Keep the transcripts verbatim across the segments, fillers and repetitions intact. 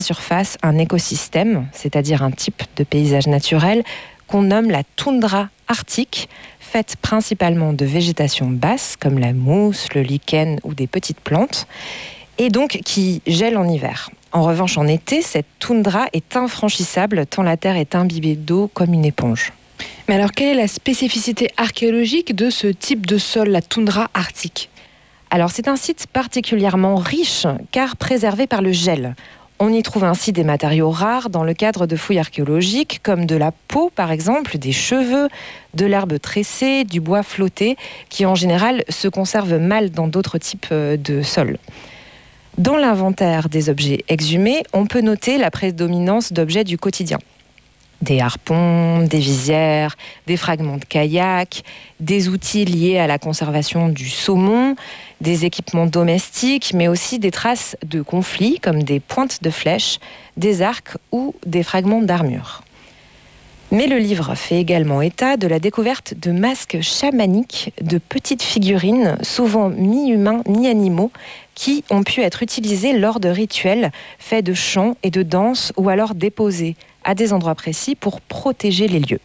surface un écosystème, c'est-à-dire un type de paysage naturel qu'on nomme la toundra arctique, faite principalement de végétation basse, comme la mousse, le lichen ou des petites plantes, et donc qui gèle en hiver. En revanche, en été, cette toundra est infranchissable tant la terre est imbibée d'eau comme une éponge. Mais alors, quelle est la spécificité archéologique de ce type de sol, la toundra arctique ? Alors, c'est un site particulièrement riche, car préservé par le gel. On y trouve ainsi des matériaux rares dans le cadre de fouilles archéologiques, comme de la peau par exemple, des cheveux, de l'herbe tressée, du bois flotté, qui en général se conservent mal dans d'autres types de sols. Dans l'inventaire des objets exhumés, on peut noter la prédominance d'objets du quotidien. Des harpons, des visières, des fragments de kayak, des outils liés à la conservation du saumon, des équipements domestiques, mais aussi des traces de conflits comme des pointes de flèches, des arcs ou des fragments d'armure. Mais le livre fait également état de la découverte de masques chamaniques, de petites figurines, souvent mi-humains, mi-animaux, qui ont pu être utilisés lors de rituels faits de chants et de danses ou alors déposés à des endroits précis pour protéger les lieux.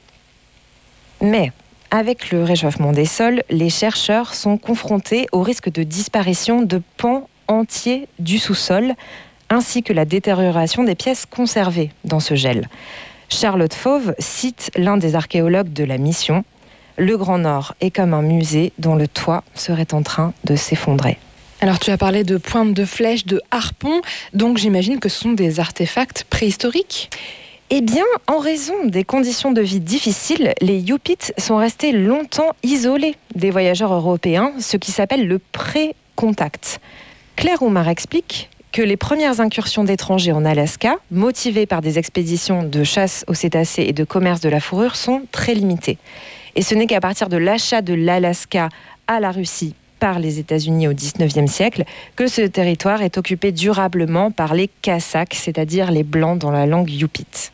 Mais avec le réchauffement des sols, les chercheurs sont confrontés au risque de disparition de pans entiers du sous-sol, ainsi que la détérioration des pièces conservées dans ce gel. Charlotte Fauve cite l'un des archéologues de la mission. Le Grand Nord est comme un musée dont le toit serait en train de s'effondrer. Alors tu as parlé de pointes de flèches, de harpons, donc j'imagine que ce sont des artefacts préhistoriques ? Eh bien, en raison des conditions de vie difficiles, les Yup'ik sont restés longtemps isolés des voyageurs européens, ce qui s'appelle le pré-contact. Claire Oumar explique que les premières incursions d'étrangers en Alaska, motivées par des expéditions de chasse aux cétacés et de commerce de la fourrure, sont très limitées. Et ce n'est qu'à partir de l'achat de l'Alaska à la Russie par les États-Unis au dix-neuvième siècle que ce territoire est occupé durablement par les Kasak, c'est-à-dire les Blancs dans la langue Yup'ik.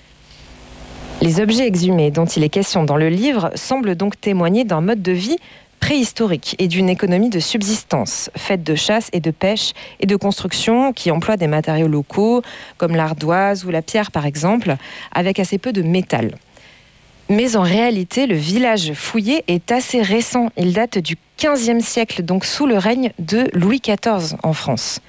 Les objets exhumés dont il est question dans le livre semblent donc témoigner d'un mode de vie préhistorique et d'une économie de subsistance, faite de chasse et de pêche et de construction qui emploie des matériaux locaux, comme l'ardoise ou la pierre par exemple, avec assez peu de métal. Mais en réalité, le village fouillé est assez récent. Il date du quinzième siècle, donc sous le règne de Louis quatorze en France.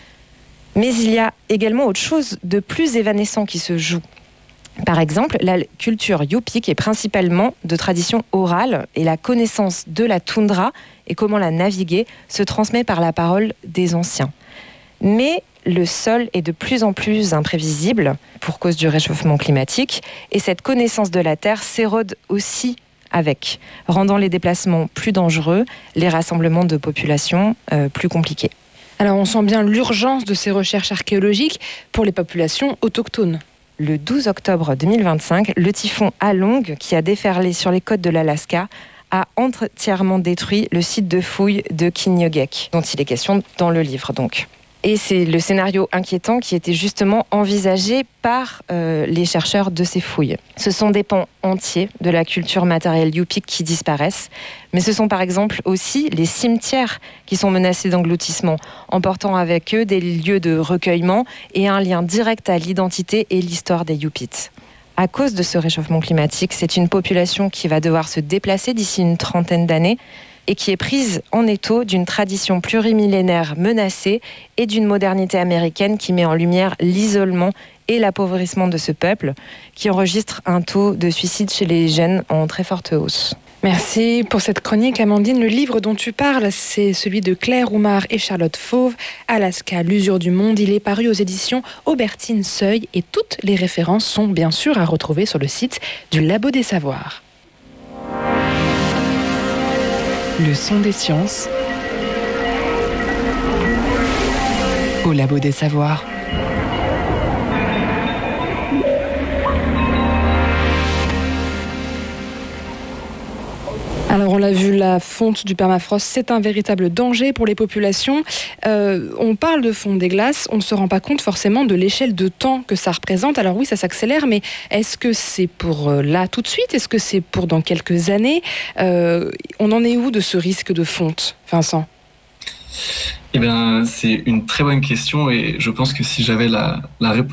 Mais il y a également autre chose de plus évanescent qui se joue. Par exemple, la culture Yup'ik est principalement de tradition orale et la connaissance de la toundra et comment la naviguer se transmet par la parole des anciens. Mais le sol est de plus en plus imprévisible pour cause du réchauffement climatique et cette connaissance de la Terre s'érode aussi avec, rendant les déplacements plus dangereux, les rassemblements de populations euh, plus compliqués. Alors on sent bien l'urgence de ces recherches archéologiques pour les populations autochtones. Le douze octobre deux mille vingt-cinq, le typhon Along, qui a déferlé sur les côtes de l'Alaska, a entièrement détruit le site de fouilles de Kinnegad, dont il est question dans le livre donc. Et c'est le scénario inquiétant qui était justement envisagé par euh, les chercheurs de ces fouilles. Ce sont des pans entiers de la culture matérielle Yup'ik qui disparaissent, mais ce sont par exemple aussi les cimetières qui sont menacés d'engloutissement, emportant avec eux des lieux de recueillement et un lien direct à l'identité et l'histoire des Yup'ik. À cause de ce réchauffement climatique, c'est une population qui va devoir se déplacer d'ici une trentaine d'années, et qui est prise en étau d'une tradition plurimillénaire menacée et d'une modernité américaine qui met en lumière l'isolement et l'appauvrissement de ce peuple, qui enregistre un taux de suicide chez les jeunes en très forte hausse. Merci pour cette chronique, Amandine. Le livre dont tu parles, c'est celui de Claire Oumar et Charlotte Fauve, Alaska, l'usure du monde. Il est paru aux éditions Aubertine Seuil et toutes les références sont bien sûr à retrouver sur le site du Labo des Savoirs. Le son des sciences au Labo des Savoirs. Alors on l'a vu, la fonte du permafrost, c'est un véritable danger pour les populations. Euh, on parle de fonte des glaces, on ne se rend pas compte forcément de l'échelle de temps que ça représente. Alors oui, ça s'accélère, mais est-ce que c'est pour là tout de suite ? Est-ce que c'est pour dans quelques années ? euh, On en est où de ce risque de fonte, Vincent ? Eh bien, c'est une très bonne question et je pense que si j'avais la, la réponse